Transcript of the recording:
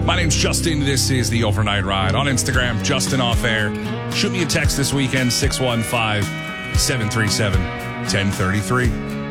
My name's Justin. This is the Overnight Ride. On Instagram, Justin Off Air. Shoot me a text this weekend, 615-737-1033.